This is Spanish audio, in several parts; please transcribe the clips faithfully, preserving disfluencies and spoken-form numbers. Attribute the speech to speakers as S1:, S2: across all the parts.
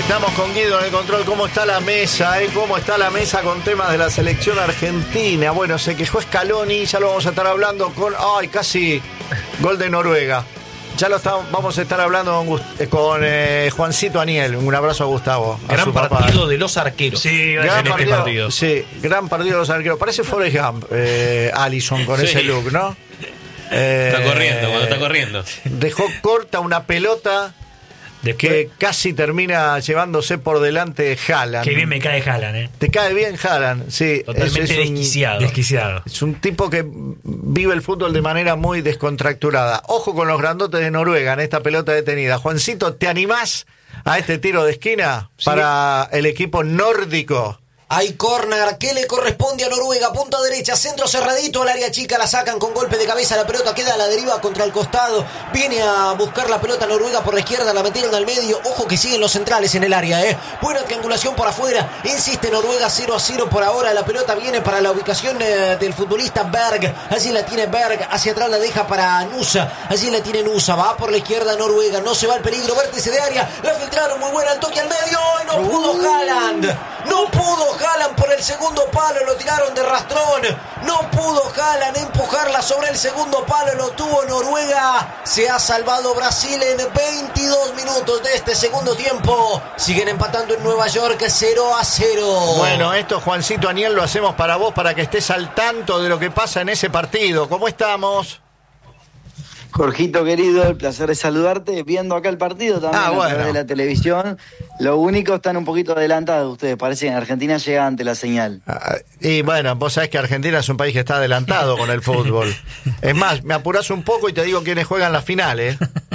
S1: Estamos con Guido en el control. ¿Cómo está la mesa? Eh? ¿Cómo está la mesa con temas de la selección argentina? Bueno, se quejó Scaloni, ya lo vamos a estar hablando con... ¡Ay, casi gol de Noruega! Ya lo estamos, vamos a estar hablando con, Gust- con eh, Juancito Aniel. Un abrazo a Gustavo. A
S2: gran partido de los arqueros.
S1: Sí, gran partido, este partido. Sí, gran partido de los arqueros. Parece Forrest Gump, eh, Allison, con sí. ese look, ¿no?
S2: Eh, está corriendo, cuando está corriendo.
S1: Dejó corta una pelota... Después, que casi termina llevándose por delante Haaland.
S3: Qué bien me cae Haaland, ¿eh?
S1: Te cae bien Haaland, sí.
S3: Totalmente es, es desquiciado.
S1: Un, desquiciado. Es un tipo que vive el fútbol de manera muy descontracturada. Ojo con los grandotes de Noruega en esta pelota detenida. Juancito, ¿te animás a este tiro de esquina sí. para el equipo nórdico?
S4: Hay córner que le corresponde a Noruega, punta derecha, centro cerradito al área chica, la sacan con golpe de cabeza, la pelota queda a la deriva contra el costado, viene a buscar la pelota Noruega por la izquierda, la metieron al medio, ojo que siguen los centrales en el área, eh. Buena triangulación por afuera, insiste Noruega cero a cero por ahora, la pelota viene para la ubicación eh, del futbolista Berg, allí la tiene Berg, hacia atrás la deja para Nusa, allí la tiene Nusa, va por la izquierda Noruega, no se va el peligro, vértice de área, la filtraron muy buena, el toque al medio, y no pudo Haaland, no pudo Haaland por el segundo palo, lo tiraron de rastrón, no pudo Haaland empujarla sobre el segundo palo, lo tuvo Noruega, se ha salvado Brasil en veintidós minutos de este segundo tiempo, siguen empatando en Nueva York cero a cero.
S1: Bueno, esto Juancito Aniel lo hacemos para vos, para que estés al tanto de lo que pasa en ese partido. ¿Cómo estamos?
S5: Jorgito querido, el placer de saludarte, viendo acá el partido también ah, bueno. a través de la televisión. Lo único, están un poquito adelantados ustedes, parece que en Argentina llega ante la señal.
S1: Ah, y bueno, vos sabés que Argentina es un país que está adelantado con el fútbol. Es más, me apurás un poco y te digo quiénes juegan las finales.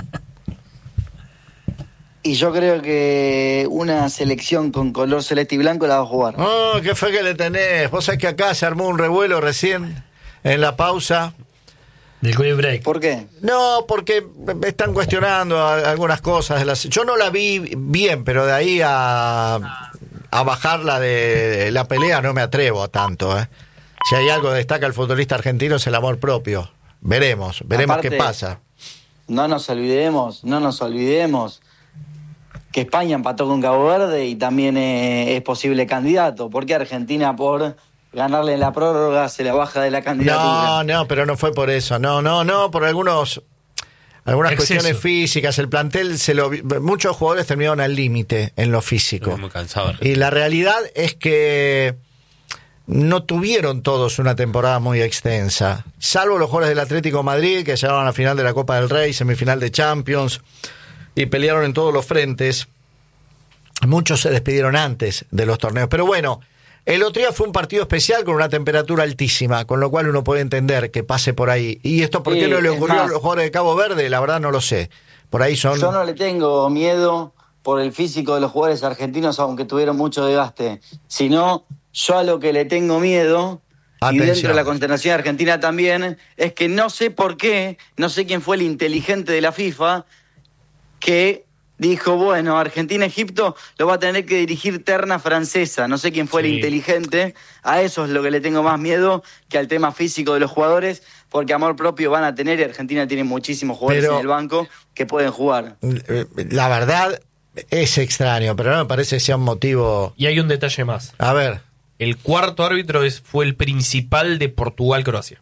S5: Y yo creo que una selección con color celeste y blanco la va a jugar.
S1: Oh, qué fe que le tenés. Vos sabés que acá se armó un revuelo recién, en la pausa.
S3: Del coffee break.
S5: ¿Por qué?
S1: No, porque están cuestionando algunas cosas. De las... Yo no la vi bien, pero de ahí a, a bajarla de la pelea no me atrevo a tanto. ¿eh? Si hay algo que destaca el futbolista argentino es el amor propio. Veremos, veremos Aparte, qué pasa.
S5: No nos olvidemos, no nos olvidemos que España empató con Cabo Verde y también es, es posible candidato. ¿Por qué Argentina por... ganarle en la prórroga se la baja de la candidatura?
S1: No, no, pero no fue por eso. No, no, no, por algunos algunas Exceso. cuestiones físicas. El plantel, se lo muchos jugadores terminaron al límite en lo físico.
S2: Muy cansado.
S1: Y la realidad es que no tuvieron todos una temporada muy extensa. Salvo los jugadores del Atlético de Madrid, que llegaron a la final de la Copa del Rey, semifinal de Champions, y pelearon en todos los frentes. Muchos se despidieron antes de los torneos. Pero bueno, el otro día fue un partido especial con una temperatura altísima, con lo cual uno puede entender que pase por ahí. ¿Y esto por qué sí, no le ocurrió más, a los jugadores de Cabo Verde? La verdad no lo sé. Por ahí son...
S5: Yo no le tengo miedo por el físico de los jugadores argentinos, aunque tuvieron mucho desgaste. Sino, yo a lo que le tengo miedo, Atención. y dentro de la consternación argentina también, es que no sé por qué, no sé quién fue el inteligente de la FIFA, que... dijo, bueno, Argentina-Egipto lo va a tener que dirigir terna francesa. No sé quién fue sí. el inteligente. A eso es lo que le tengo más miedo que al tema físico de los jugadores, porque amor propio van a tener y Argentina tiene muchísimos jugadores pero, en el banco que pueden jugar.
S1: La verdad es extraño, pero no me parece que sea un motivo...
S2: Y hay un detalle más.
S1: A ver.
S2: El cuarto árbitro es, fue el principal de Portugal-Croacia.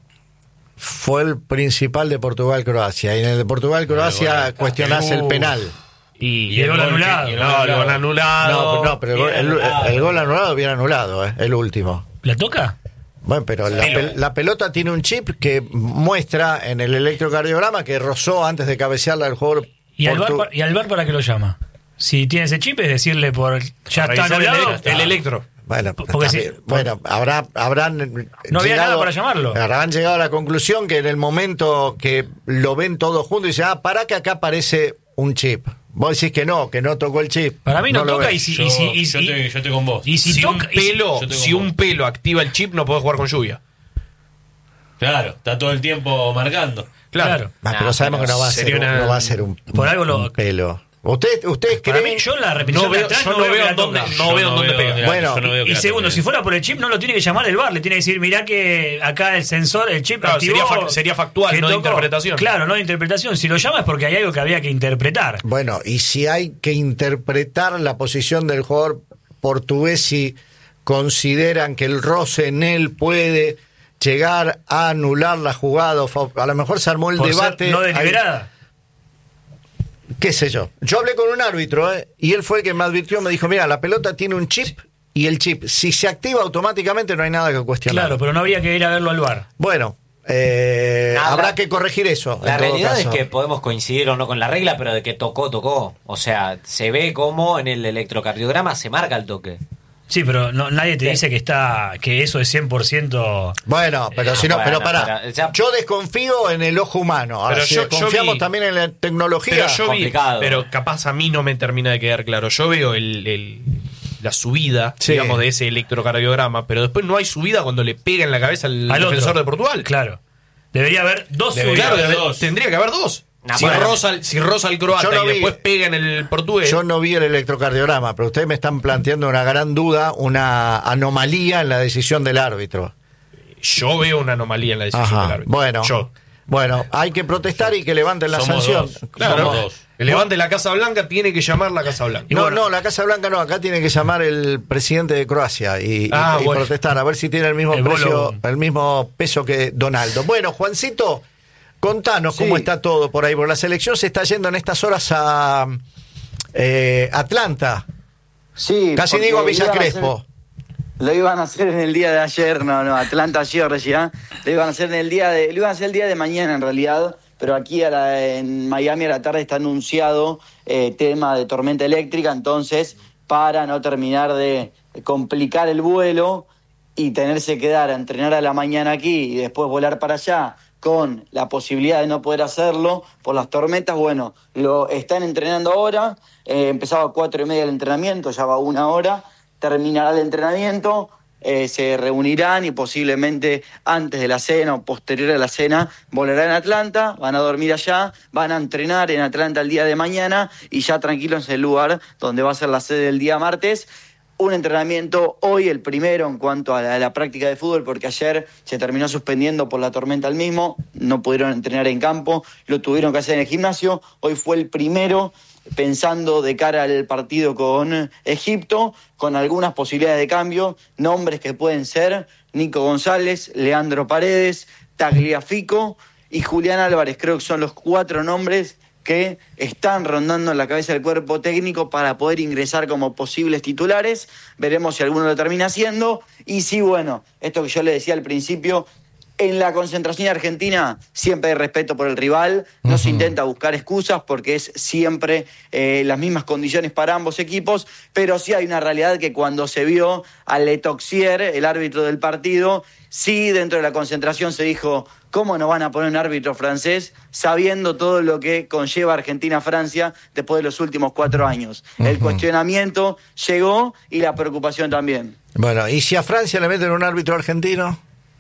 S1: Fue el principal de Portugal-Croacia. Y en el de Portugal-Croacia cuestionás el penal.
S3: Y, y el gol anulado.
S2: Que, no, el gol anulado.
S1: No, no pero el gol, el, el, el gol anulado bien anulado, eh, el último.
S3: ¿La toca?
S1: Bueno, pero la, pel, la pelota tiene un chip que muestra en el electrocardiograma que rozó antes de cabecearla al jugador.
S3: ¿Y al, bar, ¿Y al bar para qué lo llama? Si tiene ese chip es decirle por... Ya está anulado.
S2: El, el electro.
S1: Bueno, Porque también, si, bueno habrá, habrán
S3: no había llegado, nada para llamarlo.
S1: Habrán llegado a la conclusión que en el momento que lo ven todos juntos y dicen, ah, para que acá aparece un chip. Vos decís que no, que no tocó el chip.
S3: Para mí no, no toca y si...
S2: Yo,
S3: y si, y
S2: yo,
S3: si,
S2: te, yo estoy con vos.
S3: Y si,
S2: si
S3: toca,
S2: un pelo,
S3: y
S2: si, si un pelo activa el chip, no podés jugar con lluvia. Claro, está todo el tiempo marcando.
S3: Claro.
S1: Ah, pero nah, sabemos pero que no va a ser, una... no va a ser un,
S3: por algo lo,
S1: un pelo. ¿Ustedes usted
S3: Para
S1: creen?
S3: mí, yo la repetición
S2: No veo,
S3: de atrás
S2: yo
S3: no,
S2: no
S3: veo que
S2: veo
S3: la
S2: dónde,
S3: toca.
S2: no veo dónde pega.
S1: Bueno,
S2: Yo no veo que
S3: Y
S2: la
S3: segundo,
S2: toque.
S3: si fuera por el chip, no lo tiene que llamar el V A R, le tiene que decir, mirá que acá el sensor, el chip
S2: Claro,
S3: activó,
S2: sería fa- sería factual,
S3: que
S2: no de
S3: tocó.
S2: interpretación.
S3: Claro, no de interpretación. Si lo llama es porque hay algo que había que interpretar.
S1: Bueno, y si hay que interpretar la posición del jugador portugués, si consideran que el roce en él puede llegar a anular la jugada, o fa- a lo mejor se armó el
S3: Por
S1: debate.
S3: ser no
S1: hay-
S3: deliberada.
S1: qué sé yo. Yo hablé con un árbitro, ¿eh? Y él fue el que me advirtió, me dijo, mira, la pelota tiene un chip y el chip, si se activa automáticamente no hay nada que cuestionar.
S3: Claro, pero no habría que ir a verlo al V A R.
S1: Bueno, eh,
S4: Nada.
S1: habrá que corregir eso.
S4: La
S1: en todo
S4: realidad
S1: caso.
S4: es que podemos coincidir o no con la regla, pero de que tocó, tocó. O sea, se ve como en el electrocardiograma se marca el toque.
S3: Sí, pero no, nadie te
S4: Sí.
S3: dice que está que eso es cien por ciento...
S1: Bueno, pero si no,
S4: bueno,
S1: pero pará.
S4: pero ya-
S1: Yo desconfío en el ojo humano. Ahora,
S2: Pero
S1: si
S2: yo- yo
S1: confiamos
S2: vi-
S1: también en la tecnología.
S2: Pero yo vi,
S4: complicado.
S2: pero capaz a mí no me termina de quedar claro. Yo veo el, el- la subida,
S1: Sí.
S2: digamos, de ese electrocardiograma, pero después no hay subida cuando le pega en la cabeza al,
S3: Al
S2: defensor
S3: otro.
S2: de Portugal.
S3: Claro. Debería haber dos
S2: Debería
S3: subidas.
S2: haber
S3: de
S2: dos. Tendría que haber dos.
S4: No,
S2: si,
S4: bueno.
S2: roza, el- si roza el croata
S1: Yo no
S2: y
S1: vi-
S2: después pega en el portugués.
S1: Yo no vi el electrocardiograma, pero ustedes me están planteando una gran duda, una anomalía en la decisión del árbitro.
S2: Yo veo una anomalía en la decisión
S1: Ajá.
S2: del árbitro.
S1: Bueno,
S2: Yo.
S1: bueno, hay que protestar y que levanten la
S6: Somos
S1: sanción.
S6: dos.
S2: Claro,
S6: Somos dos.
S2: el levante la Casa Blanca tiene que llamar la Casa Blanca.
S1: No, no, la Casa Blanca no, acá tiene que llamar el presidente de Croacia y, y-
S2: Ah,
S1: y
S2: bueno.
S1: protestar, a ver si tiene el mismo
S3: El
S1: precio,
S3: bolo.
S1: el mismo peso que Donaldo. Bueno, Juancito, contanos cómo está todo por ahí, porque la selección se está yendo en estas horas a eh, Atlanta.
S5: Sí,
S1: Casi
S5: porque
S1: digo a Villa
S5: iban a
S1: Crespo.
S5: hacer- Lo iban a hacer en el día de ayer, no, no, Atlanta, Georgia. Lo iban a hacer en el día de, lo iban a hacer el día de mañana en realidad, pero aquí a la- en Miami a la tarde está anunciado eh, tema de tormenta eléctrica, entonces para no terminar de complicar el vuelo y tenerse que dar a entrenar a la mañana aquí y después volar para allá con la posibilidad de no poder hacerlo por las tormentas, bueno, lo están entrenando ahora, eh, empezaba a cuatro y media el entrenamiento, ya va una hora, terminará el entrenamiento, eh, se reunirán y posiblemente antes de la cena o posterior a la cena volarán a Atlanta, van a dormir allá, van a entrenar en Atlanta el día de mañana y ya tranquilos en el lugar donde va a ser la sede el día martes. Un entrenamiento hoy, el primero en cuanto a la, a la práctica de fútbol, porque ayer se terminó suspendiendo por la tormenta al mismo, no pudieron entrenar en campo, lo tuvieron que hacer en el gimnasio. Hoy fue el primero pensando de cara al partido con Egipto, con algunas posibilidades de cambio, nombres que pueden ser Nico González, Leandro Paredes, Tagliafico y Julián Álvarez. Creo que son los cuatro nombres que están rondando en la cabeza del cuerpo técnico para poder ingresar como posibles titulares. Veremos si alguno lo termina haciendo. Y sí, bueno, esto que yo le decía al principio, en la concentración argentina siempre hay respeto por el rival, no se intenta buscar excusas porque es siempre eh, las mismas condiciones para ambos equipos, pero sí hay una realidad que cuando se vio a Letoxier, el árbitro del partido, sí dentro de la concentración se dijo, ¿cómo no van a poner un árbitro francés sabiendo todo lo que conlleva Argentina-Francia después de los últimos cuatro años? Uh-huh. El cuestionamiento llegó y la preocupación también.
S1: Bueno, ¿y si a Francia le meten un árbitro argentino?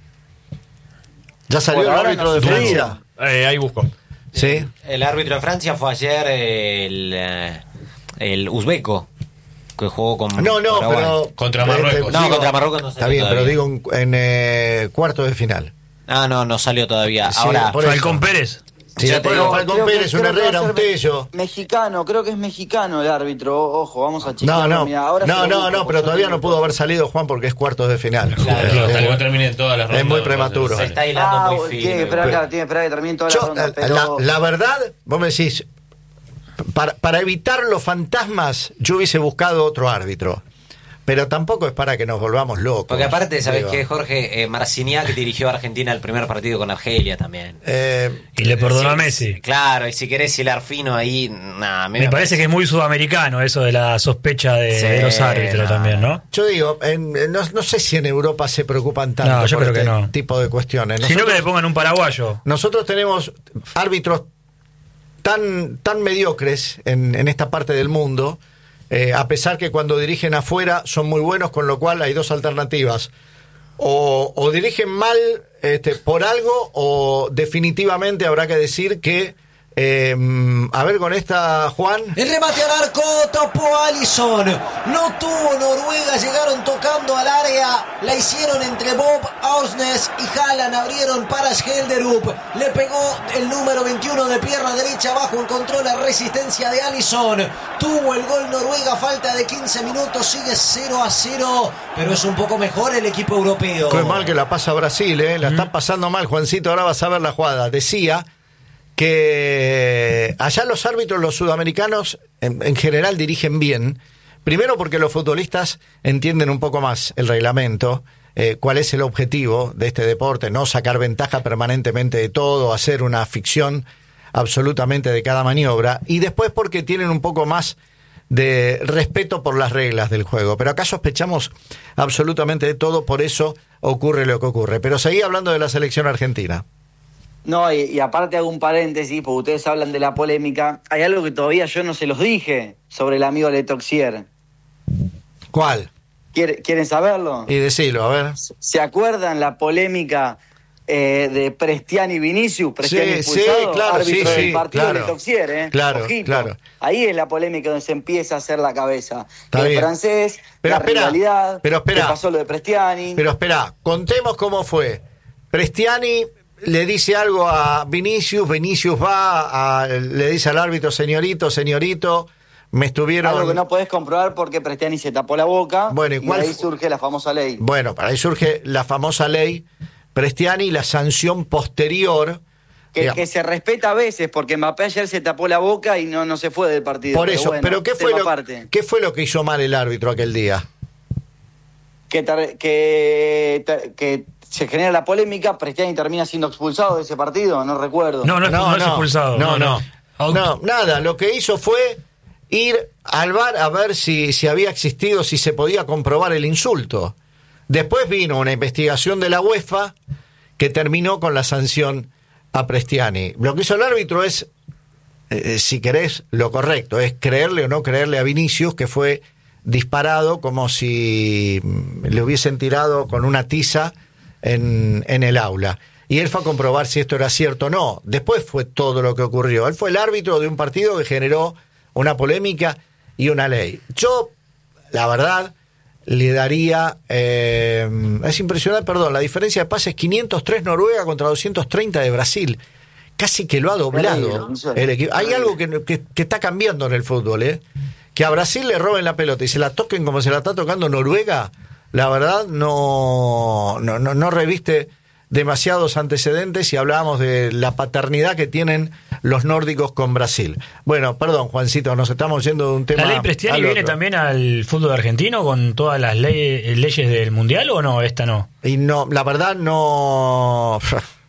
S1: ¿Ya salió
S5: Por
S1: el
S5: ahora
S1: árbitro
S5: no
S1: de
S5: se
S1: Francia?
S2: Eh, ahí busco.
S1: Sí.
S4: El árbitro de Francia fue ayer el, eh, el uzbeco que jugó con
S1: No, no,
S4: Paraguay.
S1: pero...
S6: Contra Marruecos.
S4: No, contra Marruecos no
S1: Está
S4: salió
S1: bien,
S4: todavía.
S1: pero digo en, en eh, cuartos de final.
S4: Ah, no, no salió todavía.
S1: Sí,
S4: Ahora,
S1: por eso.
S3: Falcón Pérez.
S1: Sí,
S4: Ya
S1: después
S4: te digo,
S1: Falcón
S5: Creo que-
S1: Pérez, un
S5: creo que va a
S1: Herrera,
S5: ser
S1: un Tello.
S5: Mexicano, creo que es mexicano el árbitro. Ojo, vamos a checar.
S1: No, no,
S5: Mirá, ahora
S1: no,
S5: se lo
S1: no,
S5: busco,
S1: no,
S5: porque
S1: pero todavía no
S5: tengo-
S1: pudo haber salido Juan porque es cuartos de final.
S4: Claro,
S6: Claro, hasta que
S1: Eh,
S6: no terminen todas las
S1: es
S6: rondas.
S1: muy prematuro.
S4: se está hilando
S5: Ah,
S4: muy
S5: tiene
S4: fino.
S5: que esperar, claro, tiene que esperar que termine toda la
S1: Yo,
S5: ronda.
S1: la,
S5: Pero...
S1: la verdad, vos me decís, para, para evitar los fantasmas, yo hubiese buscado otro árbitro. Pero tampoco es para que nos volvamos locos.
S4: Porque aparte, ¿sabés
S1: digo.
S4: qué, Jorge? Eh, Marciniak dirigió a Argentina el primer partido con Argelia también.
S1: Eh,
S3: Y le perdonó
S4: Sí,
S3: a Messi.
S4: Claro, y si querés hilar fino ahí, nah, a mí
S3: Me parece que es muy sudamericano eso de la sospecha de,
S4: Sí,
S3: de los árbitros
S4: no.
S3: también, ¿no?
S1: yo digo, en- en- no, no sé si en Europa se preocupan tanto
S3: No, yo
S1: por
S3: creo que
S1: este
S3: no.
S1: tipo de cuestiones.
S3: Si no, que
S1: Nosotros-
S3: le pongan un paraguayo.
S1: Nosotros tenemos árbitros tan, tan mediocres en, en esta parte del mundo, eh, a pesar que cuando dirigen afuera son muy buenos, con lo cual hay dos alternativas. O, o dirigen mal este, por algo, o definitivamente habrá que decir que Eh, a ver con esta, Juan.
S4: El remate al arco, topó Alisson. No tuvo Noruega, llegaron tocando al área. La hicieron entre Bob Ausnes y Haaland. Abrieron para Schelderup. Le pegó el número veintiuno de pierna derecha abajo. Encontró la resistencia de Alisson. Tuvo el gol Noruega, falta de quince minutos. Sigue cero a cero. Pero es un poco mejor el equipo europeo.
S1: Qué mal que la pasa Brasil, ¿eh? La mm. está pasando mal, Juancito. Ahora vas a ver la jugada. Decía que allá los árbitros, los sudamericanos, en, en general dirigen bien. Primero porque los futbolistas entienden un poco más el reglamento, eh, cuál es el objetivo de este deporte, no sacar ventaja permanentemente de todo, hacer una ficción absolutamente de cada maniobra. Y después porque tienen un poco más de respeto por las reglas del juego. Pero acá sospechamos absolutamente de todo, por eso ocurre lo que ocurre. Pero seguí hablando de la selección argentina.
S5: No, y, y aparte hago un paréntesis, porque ustedes hablan de la polémica. Hay algo que todavía yo no se los dije sobre el amigo Letoxier.
S1: ¿Cuál?
S5: ¿Quiere, ¿Quieren saberlo?
S1: Y decilo, a ver.
S5: ¿Se acuerdan la polémica eh, de Prestiani y Vinicius? Prestiani
S1: sí,
S5: expulsado,
S1: sí, claro,
S5: árbitro
S1: sí,
S5: del
S1: sí,
S5: partido
S1: claro,
S5: Letoxier, ¿eh?
S1: Claro,
S5: Ojito.
S1: claro.
S5: Ahí es la polémica donde se empieza a hacer la cabeza.
S1: Está
S5: el
S1: bien.
S5: francés,
S1: pero
S5: la
S1: espera,
S5: rivalidad,
S1: pero espera,
S5: que pasó lo de Prestiani.
S1: Pero espera, contemos cómo fue. Prestiani le dice algo a Vinicius, Vinicius va, a, le dice al árbitro, señorito, señorito, me estuvieron...
S5: Algo que no podés comprobar porque Prestiani se tapó la boca.
S1: Bueno, ¿y,
S5: y
S1: cuál
S5: ahí
S1: fu-
S5: surge la famosa ley.
S1: Bueno, para ahí surge la famosa ley Prestiani, la sanción posterior...
S5: Que, que se respeta a veces, porque Mbappé ayer se tapó la boca y no, no se fue del partido.
S1: Por eso,
S5: pero, bueno,
S1: pero ¿qué fue, lo,
S5: aparte.
S1: ¿qué fue lo que hizo mal el árbitro aquel día?
S5: Que, tar, que, tar, que se genera la polémica, Prestiani termina siendo expulsado de ese partido, no recuerdo.
S3: No, no, no, no es expulsado.
S1: No, no.
S3: No,
S1: no, nada, lo que hizo fue ir al V A R a ver si, si había existido, si se podía comprobar el insulto. Después vino una investigación de la UEFA que terminó con la sanción a Prestiani. Lo que hizo el árbitro es, eh, si querés, lo correcto, es creerle o no creerle a Vinicius, que fue disparado como si le hubiesen tirado con una tiza en, en el aula. Y él fue a comprobar si esto era cierto o no. Después fue todo lo que ocurrió. Él fue el árbitro de un partido que generó una polémica y una ley. Yo, la verdad, le daría... Eh, es impresionante, perdón, la diferencia de pases, quinientos tres Noruega contra doscientos treinta de Brasil. Casi que lo ha doblado el equipo. Hay algo que, que, que está cambiando en el fútbol, ¿eh? Que a Brasil le roben la pelota y se la toquen como se la está tocando Noruega, la verdad no, no, no, no reviste demasiados antecedentes y hablábamos de la paternidad que tienen los nórdicos con Brasil. Bueno, perdón, Juancito, nos estamos yendo de un tema.
S3: ¿La ley Prestiani viene también al fútbol argentino con todas las ley, leyes del mundial o no? Esta no.
S1: Y no, la verdad no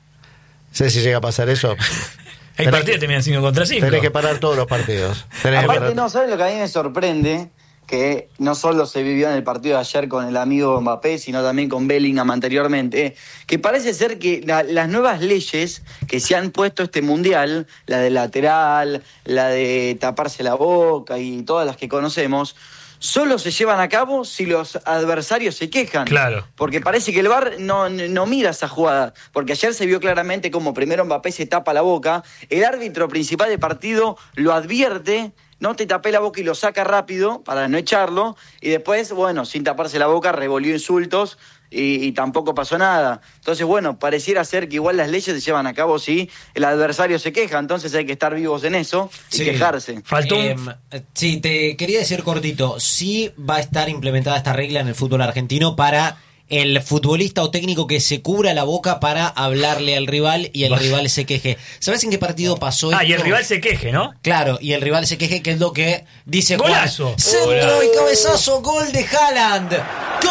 S1: sé si llega a pasar eso.
S3: Hay partidos que terminan cinco contra cinco.
S1: Tenés que parar todos los partidos. Tenés
S5: Aparte,
S1: parar...
S5: no, ¿sabes lo que a mí me sorprende? Que no solo se vivió en el partido de ayer con el amigo Mbappé, sino también con Bellingham anteriormente, que parece ser que la, las nuevas leyes que se han puesto este mundial, la de lateral, la de taparse la boca y todas las que conocemos, solo se llevan a cabo si los adversarios se quejan.
S3: Claro.
S5: Porque parece que el V A R no, no mira esa jugada. Porque ayer se vio claramente como primero Mbappé se tapa la boca, el árbitro principal del partido lo advierte, no te tapé la boca y lo saca rápido para no echarlo, y después, bueno, sin taparse la boca, revolvió insultos y, y tampoco pasó nada. Entonces, bueno, pareciera ser que igual las leyes se llevan a cabo si el adversario se queja, entonces hay que estar vivos en eso y
S4: sí.
S5: quejarse.
S3: Faltó un...
S4: eh, sí, te quería decir cortito, sí va a estar implementada esta regla en el fútbol argentino para el futbolista o técnico que se cubra la boca para hablarle al rival y el bah. rival se queje. ¿Sabes en qué partido pasó esto?
S3: Ah, y el rival se queje, ¿no?
S4: Claro, y el rival se queje, que es lo que dice Juan.
S3: ¡Golazo!
S4: Centro
S3: Hola.
S4: y cabezazo, gol de Haaland. ¡Gol!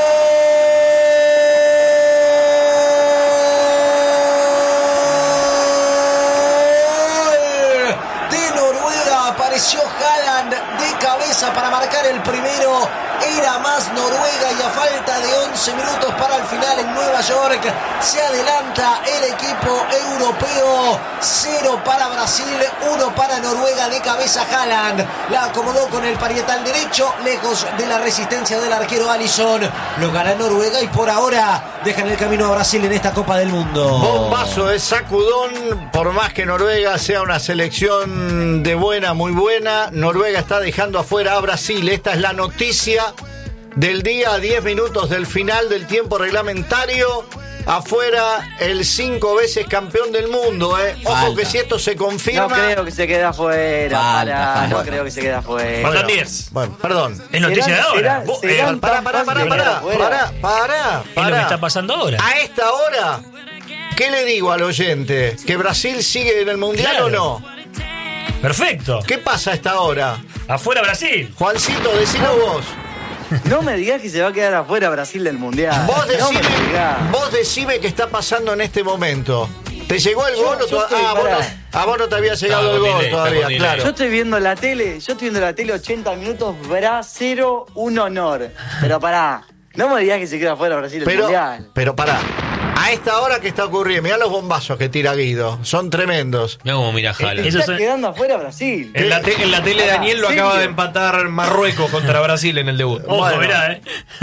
S4: De Noruega apareció Haaland de cabeza para marcar el primero. Era más Noruega y a falta de once minutos para el final en Nueva York se adelanta el equipo europeo. Cero para Brasil, uno para Noruega. De cabeza Haaland la acomodó con el parietal derecho, lejos de la resistencia del arquero Alisson. Lo gana Noruega y por ahora dejan el camino a Brasil en esta Copa del Mundo.
S1: Bombazo de sacudón, por más que Noruega sea una selección de buena, muy buena, Noruega está dejando afuera a Brasil. Esta es la noticia del día, a diez minutos del final del tiempo reglamentario. Afuera el cinco veces campeón del mundo, eh. Ojo
S5: Falta.
S1: que si esto se confirma.
S5: No creo que se quede afuera.
S4: Falta,
S5: Pará,
S4: falta.
S5: no creo que se quede afuera.
S2: Faltan diez.
S1: Bueno, perdón.
S3: Es noticia de
S5: Serán-
S3: ahora.
S5: serán-
S3: Vos-
S5: serán
S3: eh,
S1: Pará,
S5: tan
S1: pará, pará,
S5: fácil
S1: pará,
S5: quedar afuera.
S1: pará, pará,
S3: es lo que
S1: pará.
S3: está pasando ahora.
S1: A esta hora, ¿qué le digo al oyente? ¿Que Brasil sigue en el Mundial
S3: Claro.
S1: o no?
S3: Perfecto.
S1: ¿Qué pasa a esta hora?
S3: Afuera Brasil.
S1: Juancito, decilo vos.
S5: No me digas que se va a quedar afuera Brasil del Mundial.
S1: Vos
S5: no
S1: decime,
S5: me digas.
S1: vos decime qué está pasando en este momento. ¿Te llegó el
S5: Yo-
S1: gol o
S5: yo
S1: to-
S5: estoy-
S1: ah, vos no,
S5: pará.
S1: a vos no te había llegado
S2: Está
S1: el
S2: con
S1: gol
S2: delay, está
S1: todavía,
S2: con delay.
S1: claro.
S5: Yo estoy viendo la tele, yo estoy viendo la tele ochenta minutos, Bra cero, un honor. Pero pará, no me digas que se queda afuera Brasil del
S1: Pero,
S5: Mundial.
S1: pero pará. A esta hora que está ocurriendo, mirá los bombazos que tira Guido. Son tremendos.
S2: Mira cómo mira Jala.
S3: Eso
S5: Está
S3: es-
S5: quedando afuera Brasil.
S2: En la, te- en la tele
S5: Pará,
S2: Daniel lo
S5: ¿serio?
S2: acaba de empatar Marruecos contra Brasil en el debut.
S3: Ojo,
S1: Bueno.
S3: mirá, eh.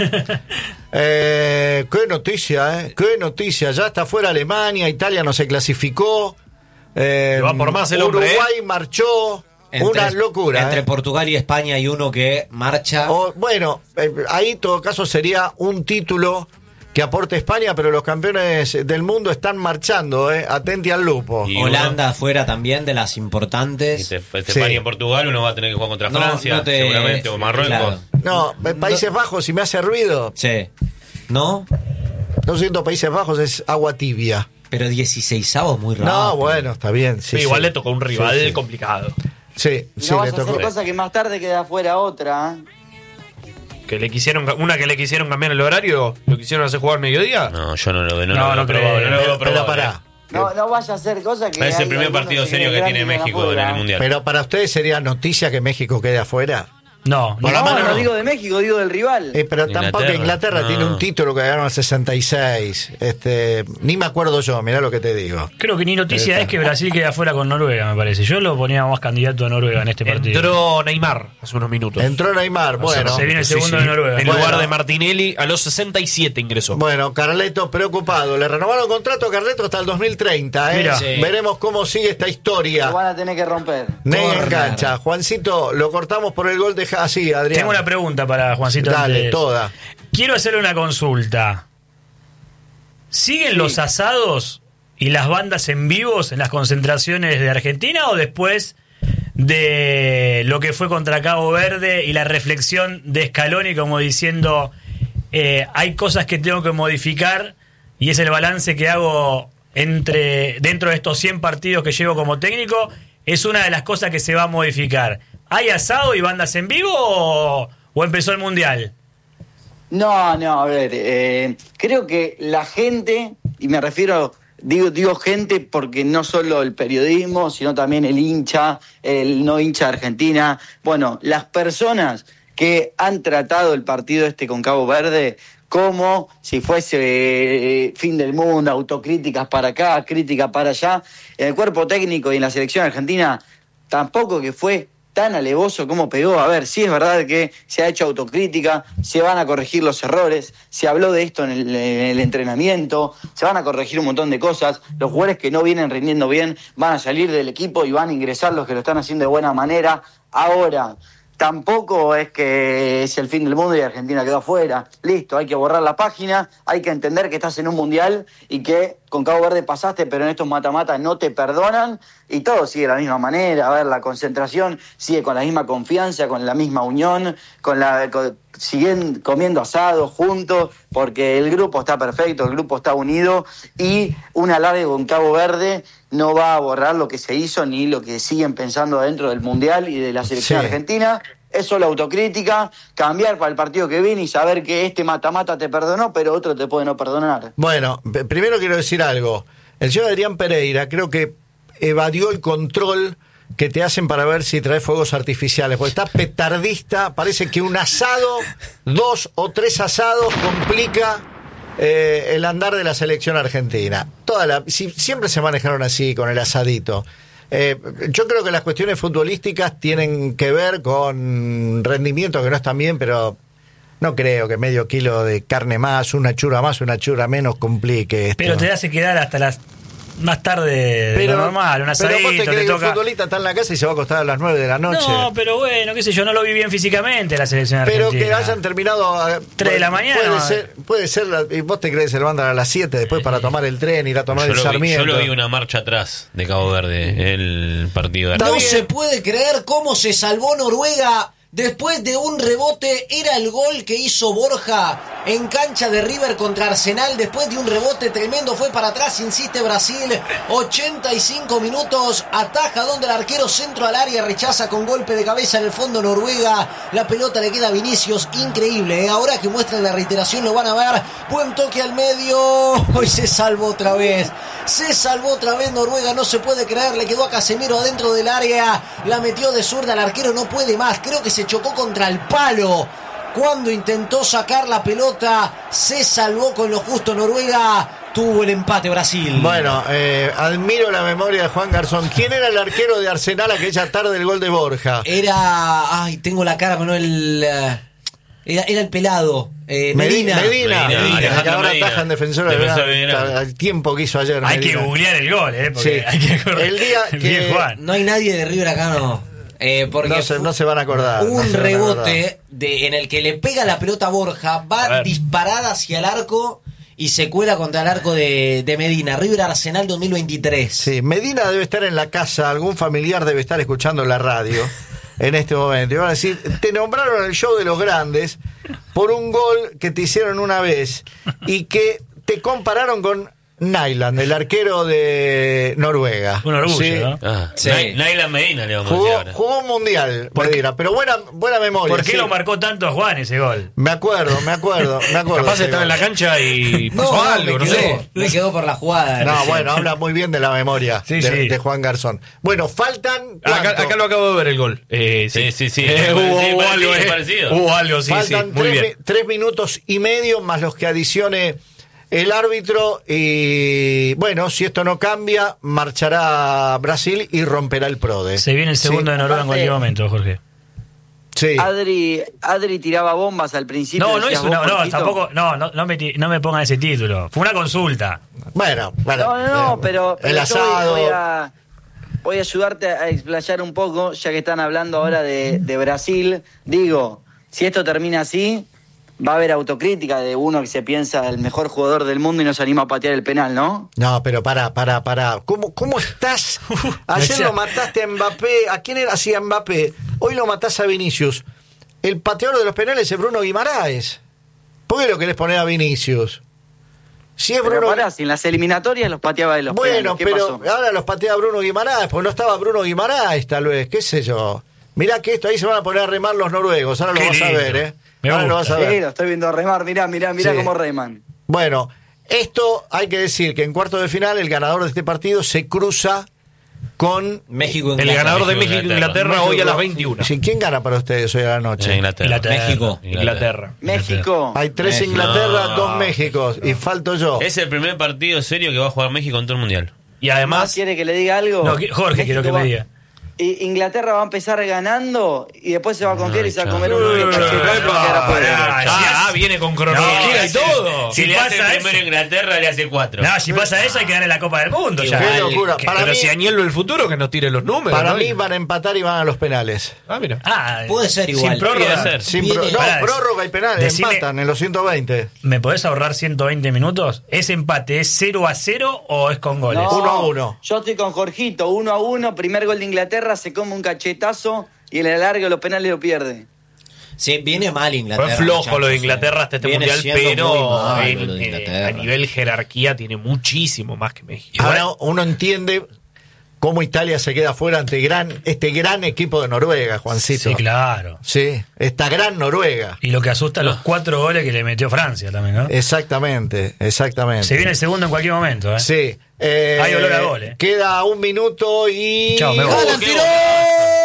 S1: Eh, qué noticia, eh. Qué noticia. Ya está fuera Alemania, Italia no se clasificó. Eh,
S2: Y va por más el hombre,
S1: Uruguay marchó. Una locura.
S4: Entre
S1: eh.
S4: Portugal y España hay uno que marcha.
S1: O, bueno, eh, ahí en todo caso sería un título que aporte España, pero los campeones del mundo están marchando, eh. Atenti al lupo.
S2: Y
S4: Holanda afuera también, de las importantes.
S2: Este, este
S1: Sí.
S2: España y Portugal, uno va a tener que jugar contra
S4: No,
S2: Francia,
S4: no te-
S2: seguramente, o Marruecos.
S4: claro.
S1: No, eh, Países Bajos, si me hace ruido.
S4: Sí. ¿No?
S1: No siento Países Bajos, es agua tibia.
S4: Pero dieciseisavos muy raro.
S1: No, bueno, está bien.
S2: Sí,
S1: Sí,
S2: igual
S1: sí.
S2: le tocó un rival
S1: Sí, sí.
S2: complicado.
S1: Sí,
S5: Y
S1: sí,
S5: no
S1: le
S5: vas a
S1: tocó.
S5: hacer cosa que más tarde queda afuera otra. ¿eh?
S2: Que le quisieron, una que le quisieron cambiar el horario, lo quisieron hacer jugar mediodía. No, yo no lo veo, no,
S3: No,
S2: lo veo
S3: no
S2: probable,
S3: creo.
S2: no lo veo
S1: Pero, pero
S2: probable.
S1: pará.
S5: No, no vaya a hacer cosa que.
S2: Es el
S5: hay
S2: primer
S5: algunos
S2: partido
S5: se
S2: serio que
S5: creerán
S2: tiene
S5: quedan
S2: México en
S5: afuera.
S2: el Mundial.
S1: Pero para ustedes sería noticia que México quede afuera.
S3: No,
S1: Por la
S5: No,
S1: mano
S5: no
S1: no.
S5: digo de México, digo del rival.
S1: Eh, pero tampoco
S2: Inglaterra.
S1: Inglaterra
S2: No.
S1: tiene un título que ganaron en el sesenta y seis. Este, ni me acuerdo yo, mirá lo que te digo.
S3: creo que ni noticia es que Brasil quede afuera con Noruega, me parece. Yo lo ponía más candidato a Noruega en este partido.
S2: Entró Neymar hace unos minutos.
S1: Entró Neymar, bueno.
S3: se viene el
S2: Sí,
S3: segundo
S2: sí.
S3: de Noruega.
S2: En
S1: Bueno.
S2: lugar de Martinelli, a los sesenta y siete ingresó.
S1: Bueno, Carleto preocupado. Le renovaron contrato a Carleto hasta el dos mil treinta. ¿eh?
S3: Mira.
S4: Sí.
S1: Veremos cómo sigue esta
S5: Lo
S1: historia.
S5: van a tener que romper.
S1: Ney
S4: Corner.
S1: engancha. Juancito, lo cortamos por el gol de Ja- así, Adrián.
S3: Tengo una pregunta para Juancito.
S1: Dale,
S3: antes.
S1: toda.
S3: Quiero hacerle una consulta. ¿Siguen los asados y las bandas en vivos en las concentraciones de Argentina o después de lo que fue contra Cabo Verde y la reflexión de Scaloni como diciendo eh, hay cosas que tengo que modificar y es el balance que hago entre dentro de estos cien partidos que llevo como técnico, es una de las cosas que se va a modificar? ¿Hay asado y bandas en vivo o, o empezó el Mundial?
S5: No, no, a ver, eh, creo que la gente, y me refiero, digo, digo gente porque no solo el periodismo, sino también el hincha, el no hincha de Argentina, bueno, las personas que han tratado el partido este con Cabo Verde como si fuese eh, fin del mundo, autocríticas para acá, críticas para allá, en el cuerpo técnico y en la selección argentina, tampoco que fue tan alevoso como pegó. A ver, sí es verdad que se ha hecho autocrítica, se van a corregir los errores, se habló de esto en el, en el entrenamiento, se van a corregir un montón de cosas, los jugadores que no vienen rindiendo bien van a salir del equipo y van a ingresar los que lo están haciendo de buena manera. Ahora, tampoco es que es el fin del mundo y Argentina quedó afuera. Listo, hay que borrar la página, hay que entender que estás en un mundial y que con Cabo Verde pasaste, pero en estos mata-mata no te perdonan y todo sigue de la misma manera. A ver, la concentración sigue con la misma confianza, con la misma unión, con la con, siguen comiendo asado juntos, porque el grupo está perfecto, el grupo está unido y un alargue con Cabo Verde no va a borrar lo que se hizo ni lo que siguen pensando dentro del mundial y de la selección
S1: Sí.
S5: argentina. Es solo autocrítica, cambiar para el partido que viene y saber que este mata-mata te perdonó, pero otro te puede no perdonar.
S1: Bueno, p- primero quiero decir algo. El señor Adrián Pereira creo que evadió el control que te hacen para ver si trae fuegos artificiales, porque está petardista. Parece que un asado, dos o tres asados complica eh, el andar de la selección argentina. Toda la, si, siempre se manejaron así con el asadito. Eh, yo creo que las cuestiones futbolísticas tienen que ver con rendimientos que no están bien, pero no creo que medio kilo de carne más, una chura más, una chura menos complique esto.
S3: Pero te hace quedar hasta las más tarde de
S1: pero,
S3: lo normal, un asadito,
S1: pero vos te crees
S3: te
S1: que
S3: toca...
S1: el futbolista está en la casa y se va a acostar a las nueve de la noche.
S3: No, pero bueno, qué sé yo, no lo vi bien físicamente la selección
S1: pero
S3: argentina.
S1: que hayan terminado a
S3: tres de la mañana.
S1: Puede ser, puede ser la, y vos te crees que se levantan a las siete después para tomar el tren, ir a tomar
S6: yo
S1: el
S6: lo
S1: Sarmiento.
S6: Vi, yo lo vi una marcha atrás de Cabo Verde, el partido de
S4: No
S1: bien.
S4: se puede creer cómo se salvó Noruega. Después de un rebote, era el gol que hizo Borja en cancha de River contra Arsenal. Después de un rebote tremendo, fue para atrás, insiste Brasil. ochenta y cinco minutos, ataja donde el arquero centro al área, rechaza con golpe de cabeza en el fondo Noruega. La pelota le queda a Vinicius, increíble, ¿eh? Ahora que muestran la reiteración lo van a ver. Buen toque al medio, hoy se salvó otra vez. Se salvó otra vez Noruega, no se puede creer, le quedó a Casemiro adentro del área. La metió de zurda, el arquero no puede más, creo que se chocó contra el palo cuando intentó sacar la pelota. Se salvó con lo justo Noruega, tuvo el empate Brasil.
S1: Bueno, eh, admiro la memoria de Juan Garzón. ¿Quién era el arquero de Arsenal aquella tarde del gol de Borja?
S4: Era, ay, tengo la cara, pero no el... Era, era el pelado, eh, Medina.
S1: Medina,
S6: Medina,
S1: Medina,
S6: Medina.
S1: que ahora
S6: Medina.
S1: ataja en Defensor de
S6: Defensor de
S1: Belgrano,
S6: Belgrano.
S1: al tiempo que hizo ayer.
S3: Hay
S1: Medina.
S3: que googlear el gol, ¿eh? Porque
S1: Sí.
S3: hay que correr.
S1: El día que-
S3: Bien, Juan.
S4: No hay nadie de River acá, no. Eh, porque
S1: No se, no se van a acordar.
S4: un
S1: no se van a
S4: rebote de, en el que le pega la pelota a Borja,
S3: A
S4: va
S3: ver.
S4: disparada hacia el arco y se cuela contra el arco de, de Medina. River Arsenal dos mil veintitrés.
S1: Sí, Medina debe estar en la casa, algún familiar debe estar escuchando la radio en este momento. Y van a decir, te nombraron el show de los grandes por un gol que te hicieron una vez y que te compararon con Nyland, el arquero de Noruega.
S3: Un orgullo,
S1: Sí.
S3: ¿no?
S6: Ah,
S4: Sí.
S6: Nay- Nayland Medina le vamos a
S1: Jugó,
S6: decir ahora.
S1: jugó un mundial,
S3: ¿Por qué?
S1: Medina, pero buena, buena memoria.
S3: ¿Por qué
S1: sí.
S3: lo marcó tanto a Juan ese gol?
S1: Me acuerdo, me acuerdo, me acuerdo.
S2: Capaz
S1: ese
S2: estaba en
S1: gol.
S2: la cancha y
S4: No,
S2: pasó
S4: no,
S2: algo,
S4: me,
S2: no
S4: quedó,
S2: sé.
S4: me quedó por la jugada.
S1: No,
S4: recién.
S1: bueno, habla muy bien de la memoria
S3: Sí,
S1: de,
S3: sí.
S1: de Juan Garzón. Bueno, faltan...
S2: Acá,
S1: ¿cuánto?
S2: acá lo acabo de ver el gol. Eh,
S6: Sí, sí, sí.
S2: Eh,
S6: Sí,
S2: hubo,
S6: sí,
S2: hubo
S6: parecido,
S2: algo, eh.
S6: parecido.
S2: Hubo algo, sí, sí.
S1: Faltan
S2: Muy
S1: tres,
S2: bien.
S1: mi- tres minutos y medio más los que adicione el árbitro y bueno, si esto no cambia, marchará Brasil y romperá el PRODE.
S3: Se viene el segundo
S1: Sí.
S3: de Noruega en cualquier momento, Jorge.
S1: Sí.
S5: Adri, Adri tiraba bombas al principio.
S3: No, no
S5: decías
S3: es una,
S5: vos,
S3: no,
S5: Jorgito.
S3: tampoco, no, no, no me, ti- no me pongan ese título. Fue una consulta.
S1: Bueno, bueno.
S5: No, no, no,
S1: eh,
S5: pero, pero
S1: el
S5: yo voy-
S1: asado.
S5: voy, a, voy a ayudarte a explayar un poco, ya que están hablando ahora de, de Brasil. Digo, si esto termina así, va a haber autocrítica de uno que se piensa el mejor jugador del mundo y no se anima a patear el penal, ¿no?
S1: No, pero para, para, para. ¿Cómo, cómo estás? Ayer
S3: decía-
S1: lo mataste a Mbappé. ¿A quién era así a Mbappé? Hoy lo matás a Vinicius. El pateador de los penales es Bruno Guimaraes. ¿Por qué lo querés poner a Vinicius? Si es
S5: Pero
S1: Bruno.
S5: pará, si en las eliminatorias los pateaba de los
S1: Bueno,
S5: penales, ¿qué
S1: pero
S5: pasó?
S1: ahora los patea Bruno Guimaraes, porque no estaba Bruno Guimaraes, tal vez, qué sé yo. Mirá que esto ahí se van a poner a remar los noruegos, ahora lo
S3: Qué
S1: vas a
S3: lindo.
S1: ver, ¿eh?
S3: Me
S1: ahora lo
S3: gusta.
S1: vas a ver.
S5: Sí, lo estoy viendo a remar, mirá, mirá, mirá
S1: Sí.
S5: cómo reman.
S1: Bueno, esto hay que decir que en cuarto de final el ganador de este partido se cruza con...
S4: México,
S2: El
S4: Inglaterra.
S2: ganador de
S6: México,
S2: México Inglaterra
S6: Inglaterra,
S2: hoy a las veintiuna.
S1: Sí, ¿quién gana para ustedes hoy a la noche?
S6: En Inglaterra.
S3: Inglaterra.
S4: México.
S2: Inglaterra.
S5: México.
S1: Hay tres
S4: México.
S1: Inglaterra,
S6: No.
S1: dos Méxicos, y falto yo.
S6: Es el primer partido serio que va a jugar México en todo el mundial.
S2: Y
S5: ¿Más
S2: además,
S5: quiere que le diga algo?
S3: No, que- Jorge, quiero que
S5: va-
S3: me diga.
S5: I- Inglaterra va a empezar ganando y después se va a confiar y se va a
S6: Ay,
S5: comer
S6: chao.
S5: unos cachetazos que ahora puede.
S3: Pará,
S2: ah,
S3: si
S2: viene con cronología
S3: No,
S2: y
S3: si-
S2: todo.
S6: Si,
S3: Si
S6: le hace
S3: pasa
S6: el primero
S3: eso-
S6: Inglaterra, le hace cuatro.
S3: No, si pasa eso hay que ganar la Copa del Mundo ya.
S1: Qué locura.
S3: Que-
S1: Para
S2: Pero
S1: mí,
S2: si Añelo el futuro, que nos tire los números.
S1: para
S2: ¿no?
S1: mí van a empatar y van a los penales.
S2: Ah, mira.
S3: Ah,
S4: Puede ser igual.
S3: Sin prórroga.
S6: Puede ser.
S1: Sin
S4: Viene-
S1: pro- no,
S3: Pará,
S1: prórroga y penales,
S3: decime-
S1: empatan en los ciento veinte.
S3: ¿Me podés ahorrar ciento veinte minutos? ¿Ese empate es cero a cero o es con goles?
S5: No,
S1: Uno a uno.
S5: Yo estoy con Jorgito, uno a uno, primer gol de Inglaterra, se come un cachetazo y en el alargue los penales lo pierde.
S4: Sí, viene mal Inglaterra.
S2: Fue flojo lo de
S4: muchachos,
S2: Inglaterra
S4: eh.
S2: hasta este
S4: Viene
S2: mundial,
S4: siendo muy
S2: pero
S4: mal
S2: en-
S4: lo de
S2: eh,
S4: Inglaterra.
S2: a nivel jerarquía tiene muchísimo más que México.
S1: Ahora uno entiende cómo Italia se queda fuera ante gran, este gran equipo de Noruega, Juancito.
S3: Sí, claro.
S1: Sí, esta gran Noruega.
S3: Y lo que asusta, los cuatro goles que le metió Francia también, ¿no?
S1: Exactamente, exactamente.
S3: Se viene el segundo en cualquier momento, ¿eh?
S1: Sí. Eh,
S3: Hay olor a gol, eh.
S1: Queda un minuto y...
S3: Chao, me voy.
S4: ¡Haaland tiró!